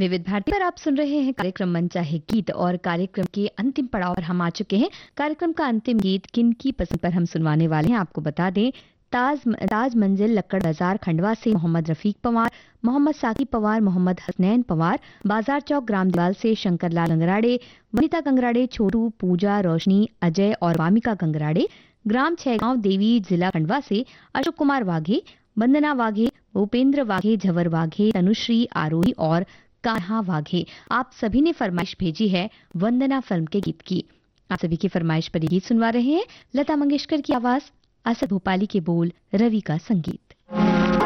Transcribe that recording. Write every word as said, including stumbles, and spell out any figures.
विविध भारती पर आप सुन रहे हैं कार्यक्रम मन चाहे गीत और कार्यक्रम के अंतिम पड़ाव पर हम आ चुके हैं। कार्यक्रम का अंतिम गीत किनकी पसंद पर हम सुनवाने वाले हैं आपको बता दें। ताज ताज मंजिल लक्कड़ बाजार खंडवा से मोहम्मद रफीक पवार, मोहम्मद साकी पवार, मोहम्मद हसनैन पवार, बाजार चौक ग्राम दीवाल से शंकर लाल गंगराड़े, वनिता गंगराड़े, छोटू, पूजा, रोशनी, अजय और वामिका गंगराड़े, ग्राम छहगांव देवी जिला खंडवा से अशोक कुमार वाघे, वंदना वाघे, भूपेंद्र वाघे, झवर वाघे, तनुश्री आरोही और कान्हा वाघे। आप सभी ने फरमाइश भेजी है वंदना फिल्म के गीत की। आप सभी की फरमाइश पर ये गीत सुनवा रहे हैं। लता मंगेशकर की आवाज, असद भोपाली के बोल, रवि का संगीत।